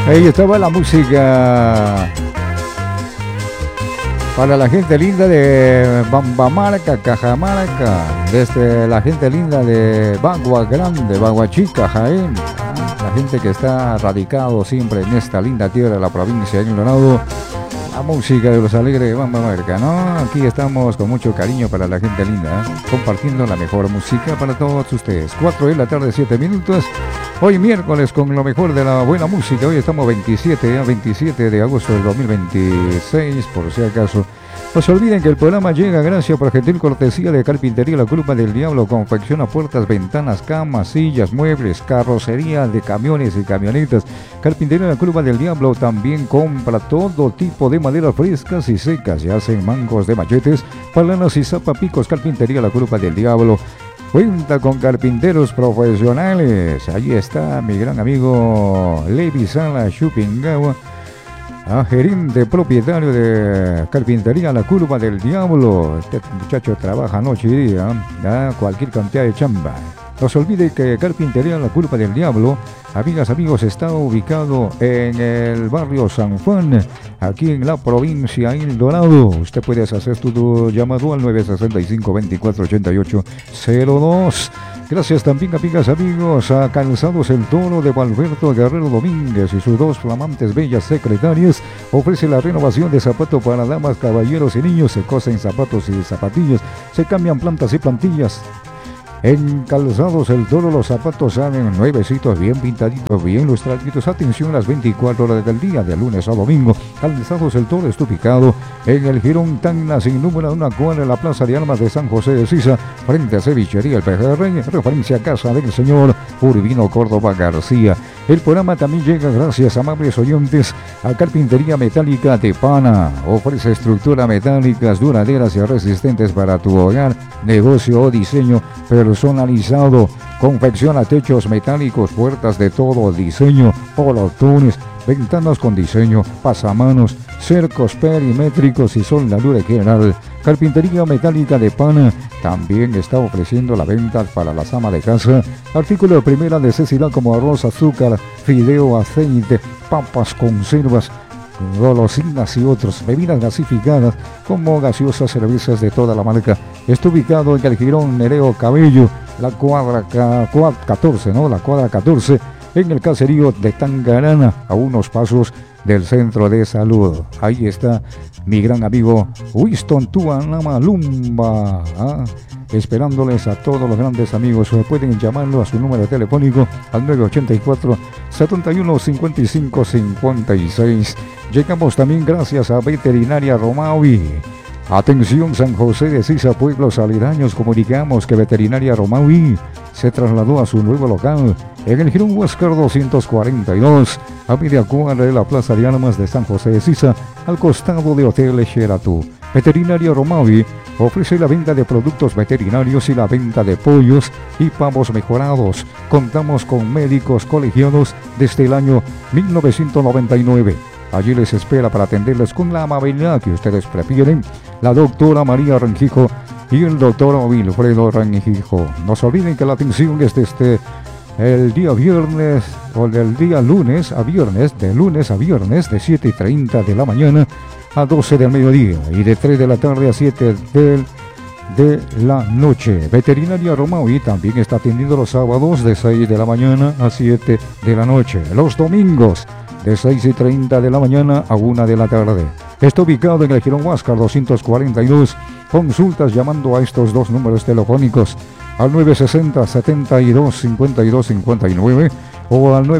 Ahí estaba la música para la gente linda de Bambamarca, Cajamarca, desde la gente linda de Bagua Grande, Bagua Chica, Jaén, la gente que está radicado siempre en esta linda tierra de la provincia de Donado. La música de los alegres de Bambamarca, ¿no? Aquí estamos con mucho cariño para la gente linda, compartiendo la mejor música para todos ustedes. 4 de la tarde, 7 minutos. Hoy miércoles con lo mejor de la buena música. Hoy estamos 27 de agosto del 2026, por si acaso. No se olviden que el programa llega gracias por gentil cortesía de Carpintería La Culpa del Diablo. Confecciona puertas, ventanas, camas, sillas, muebles, carrocería de camiones y camionetas. Carpintería La Culpa del Diablo también compra todo tipo de maderas frescas y secas. Se hacen mangos de machetes, palanas y zapapicos. Carpintería La Culpa del Diablo cuenta con carpinteros profesionales. Ahí está mi gran amigo Levi Sala Chupingawa, gerente propietario de Carpintería La Curva del Diablo. Este muchacho trabaja noche y día, cualquier cantidad de chamba. No se olvide que Carpintería La Curva del Diablo, amigas, amigos, está ubicado en el barrio San Juan, aquí en la provincia de El Dorado. Usted puede hacer tu llamado al 965-2488-02. Gracias también, amigas, amigos, a Calzados El Toro de Valverto Guerrero Domínguez y sus dos flamantes bellas secretarias. Ofrece la renovación de zapatos para damas, caballeros y niños. Se cosen zapatos y zapatillas, se cambian plantas y plantillas. En Calzados El Toro los zapatos salen nuevecitos, bien pintaditos, bien lustraditos. Atención, las 24 horas del día, de lunes a domingo. Calzados El Toro está ubicado en el Girón Tacna, sin número, a una cuadra en la Plaza de Armas de San José de Sisa, frente a Cevichería El PGR, referencia a casa del señor Urbino Córdoba García. El programa también llega gracias, amables oyentes, a Carpintería Metálica de Pana. Ofrece estructuras metálicas duraderas y resistentes para tu hogar, negocio o diseño personalizado. Confecciona techos metálicos, puertas de todo diseño, portones, ventanas con diseño, pasamanos, cercos perimétricos y soldadura general. Carpintería Metálica de Pana también está ofreciendo la venta para las amas de casa. Artículos de primera necesidad como arroz, azúcar, fideo, aceite, papas, conservas, golosinas y otros, bebidas gasificadas como gaseosas, cervezas de toda la marca. Está ubicado en el Girón Nereo Cabello, la cuadra 14, ¿no? La cuadra 14, en el caserío de Tangarana, a unos pasos del centro de salud. Ahí está mi gran amigo Winston Tuanamalumba, esperándoles a todos los grandes amigos. Pueden llamarlo a su número telefónico al 984-7155-56. Llegamos también gracias a Veterinaria Romaui. Atención, San José de Sisa, pueblos aledaños, comunicamos que Veterinaria Romaui se trasladó a su nuevo local en el Girón Huáscar 242, a media cuadra de la Plaza de Armas de San José de Sisa, al costado de Hotel Sheraton. Veterinaria Romaui ofrece la venta de productos veterinarios y la venta de pollos y pavos mejorados. Contamos con médicos colegiados desde el año 1999. Allí les espera para atenderles con la amabilidad que ustedes prefieren la doctora María Rengijo y el doctor Wilfredo Rengijo. No se olviden que la atención es desde el día viernes o del día lunes a viernes, de lunes a viernes, de 7:30 de la mañana a 12 del mediodía y de 3 de la tarde a 7 de la noche. Veterinaria Romaui también está atendiendo los sábados de 6 de la mañana a 7 de la noche. Los domingos de 6:30 de la mañana a 1 de la tarde. Está ubicado en el Girón Huáscar 242. Consultas llamando a estos dos números telefónicos al 960-72-52-59 o al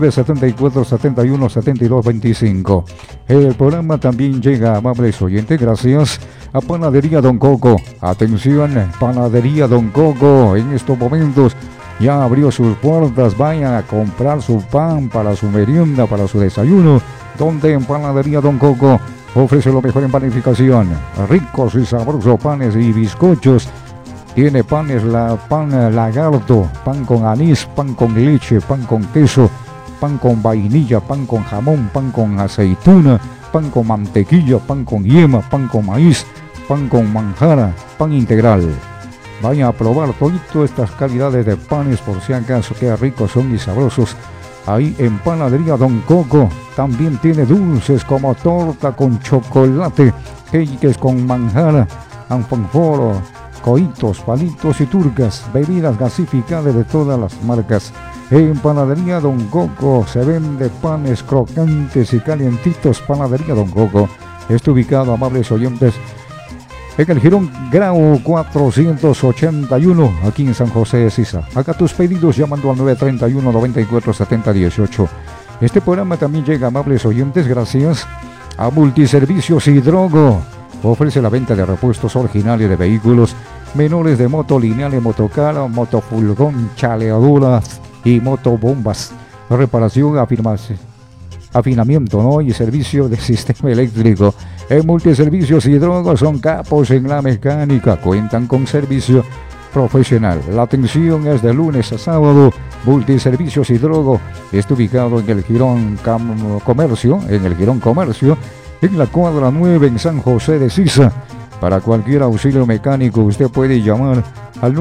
974-71-72-25. El programa también llega, amables oyentes, gracias a Panadería Don Coco. Atención, Panadería Don Coco, en estos momentos ya abrió sus puertas. Vayan a comprar su pan para su merienda, para su desayuno, donde en Panadería Don Coco ofrece lo mejor en panificación, ricos y sabrosos panes y bizcochos. Tiene panes, pan lagarto, pan con anís, pan con leche, pan con queso, pan con vainilla, pan con jamón, pan con aceituna, pan con mantequilla, pan con yema, pan con maíz, pan con manjara, pan integral. Vayan a probar todas estas calidades de panes, por si acaso, qué ricos son y sabrosos. Ahí en Panadería Don Coco también tiene dulces como torta con chocolate, cakes con manjar, alfajor, coitos, palitos y turcas, bebidas gasificadas de todas las marcas. En Panadería Don Coco se vende panes crocantes y calientitos. Panadería Don Coco está ubicado, amables oyentes, en el Girón Grau 481, aquí en San José de Sisa. Haga tus pedidos llamando al 931-9470-18. Este programa también llega, amables oyentes, gracias a Multiservicios Hidrogo. Ofrece la venta de repuestos originales de vehículos menores de moto lineales, motocar, motofurgón, chaleaduras y motobombas. Reparación, afinamiento, ¿no? Y servicio de sistema eléctrico. En Multiservicios Hidrogo son capos en la mecánica, cuentan con servicio profesional. La atención es de lunes a sábado. Multiservicios Hidrogo está ubicado en el Girón Comercio, en la cuadra 9 en San José de Sisa. Para cualquier auxilio mecánico usted puede llamar al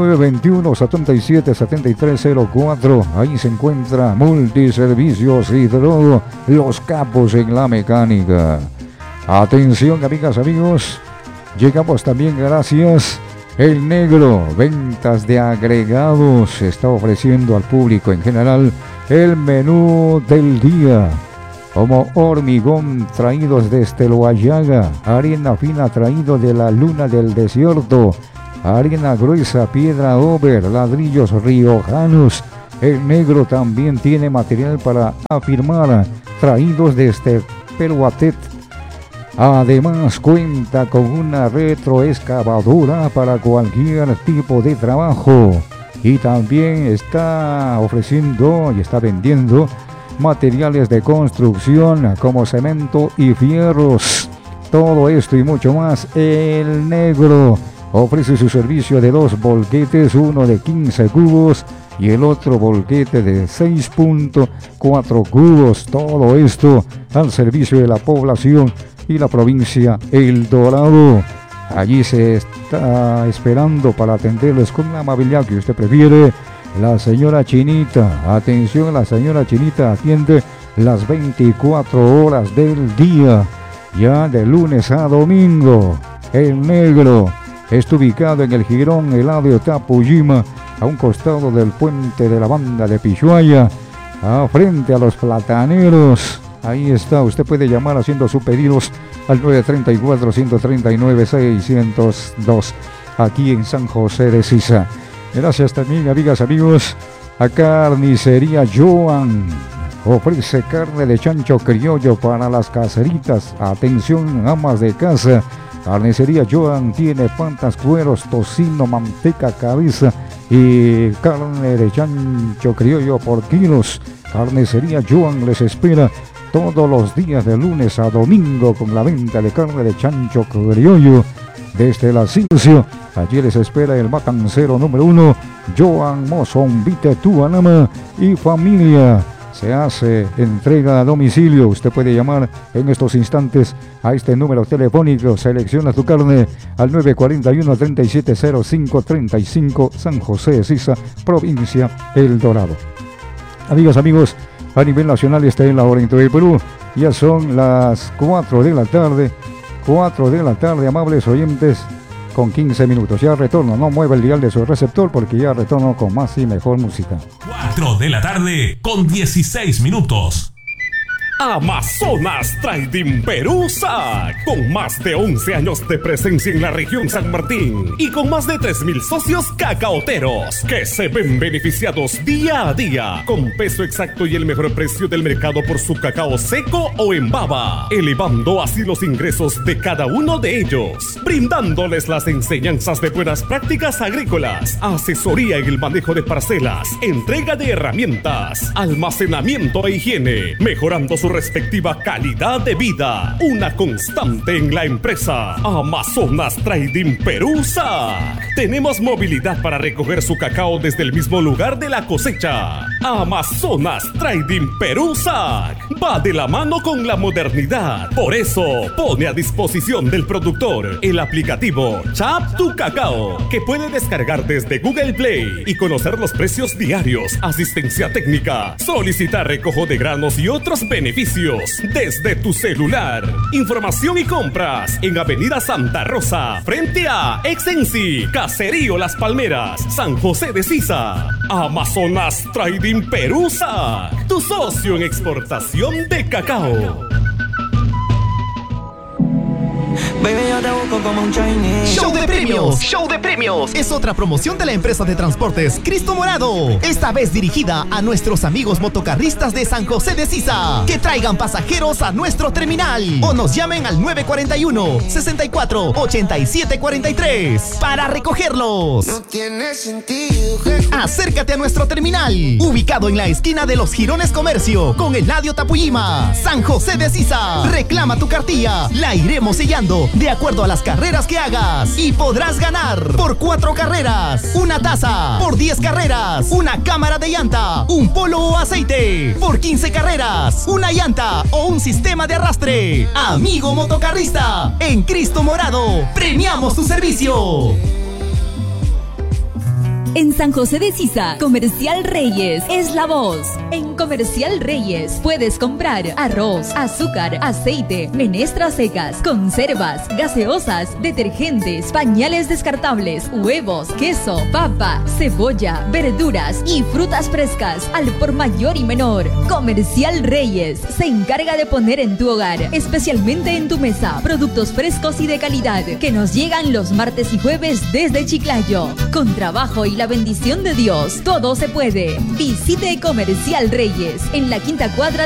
921-77-7304. Ahí se encuentra Multiservicios Hidrogo, los capos en la mecánica. Atención, amigas, amigos, llegamos también gracias El Negro, ventas de agregados, está ofreciendo al público en general el menú del día, como hormigón traídos desde Loayaga, arena fina traído de la luna del desierto, arena gruesa, piedra over, ladrillos riojanos. El Negro también tiene material para afirmar, traídos desde Peruatet. Además cuenta con una retroexcavadora para cualquier tipo de trabajo, y también está ofreciendo y está vendiendo materiales de construcción como cemento y fierros. Todo esto y mucho más. El Negro ofrece su servicio de 2 volquetes, uno de 15 cubos y el otro volquete de 6.4 cubos. Todo esto al servicio de la población y la provincia El Dorado. Allí se está esperando para atenderles con la amabilidad que usted prefiere la señora Chinita. Atención, la señora Chinita atiende las 24 horas del día, ya de lunes a domingo. El Negro está ubicado en el Girón Eladio Tapujima, a un costado del puente de la banda de Pishuaya, frente a los plataneros. Ahí está, usted puede llamar haciendo sus pedidos al 934-139-602, aquí en San José de Sisa. Gracias también, amigas, amigos, a Carnicería Joan. Ofrece carne de chancho criollo para las caseritas. Atención, amas de casa. Carnicería Joan tiene patas, cueros, tocino, manteca, cabeza y carne de chancho criollo por kilos. Carnicería Joan les espera todos los días de lunes a domingo con la venta de carne de chancho criollo desde la Ascencio. Allí les espera el matancero número 1, Joan Mozón, Vite Tuanama y familia. Se hace entrega a domicilio. Usted puede llamar en estos instantes a este número telefónico. Selecciona tu carne al 941-370535, San José de Sisa, provincia El Dorado. Amigas, amigos, a nivel nacional está en la hora del Perú. Ya son las 4 de la tarde. 4 de la tarde, amables oyentes, con 15 minutos. Ya retorno, no mueva el dial de su receptor porque ya retorno con más y mejor música. 4 de la tarde con 16 minutos. Amazonas Trading Perusa, con más de 11 años de presencia en la región San Martín y con más de 3,000 socios cacaoteros que se ven beneficiados día a día con peso exacto y el mejor precio del mercado por su cacao seco o en baba, elevando así los ingresos de cada uno de ellos, brindándoles las enseñanzas de buenas prácticas agrícolas, asesoría en el manejo de parcelas, entrega de herramientas, almacenamiento e higiene, mejorando su respectiva calidad de vida. Una constante en la empresa. Amazonas Trading Perú SAC. Tenemos movilidad para recoger su cacao desde el mismo lugar de la cosecha. Amazonas Trading Perú SAC va de la mano con la modernidad. Por eso pone a disposición del productor el aplicativo Chap Tu Cacao, que puede descargar desde Google Play y conocer los precios diarios, asistencia técnica, solicitar recojo de granos y otros beneficios desde tu celular. Información y compras en Avenida Santa Rosa, frente a Exensi, Caserío Las Palmeras, San José de Sisa. Amazonas Trading Perú SAC, tu socio en exportación de cacao. Baby, yo te busco como un Chinese. Show de premios, show de premios. Es otra promoción de la empresa de transportes Cristo Morado. Esta vez dirigida a nuestros amigos motocarristas de San José de Sisa. Que traigan pasajeros a nuestro terminal o nos llamen al 941-64-8743 para recogerlos. No tiene sentido. Acércate a nuestro terminal, ubicado en la esquina de los Girones Comercio, con Eladio Tapuyima, San José de Sisa. Reclama tu cartilla, la iremos sellando de acuerdo a las carreras que hagas y podrás ganar por 4 carreras, una taza, por 10 carreras, una cámara de llanta, un polo o aceite, por 15 carreras, una llanta o un sistema de arrastre. Amigo motocarrista, en Cristo Morado, premiamos tu servicio. En San José de Sisa, Comercial Reyes es la voz. En Comercial Reyes puedes comprar arroz, azúcar, aceite, menestras secas, conservas, gaseosas, detergentes, pañales descartables, huevos, queso, papa, cebolla, verduras y frutas frescas al por mayor y menor. Comercial Reyes se encarga de poner en tu hogar, especialmente en tu mesa, productos frescos y de calidad que nos llegan los martes y jueves desde Chiclayo. Con trabajo y la bendición de Dios, todo se puede. Visite Comercial Reyes en la quinta cuadra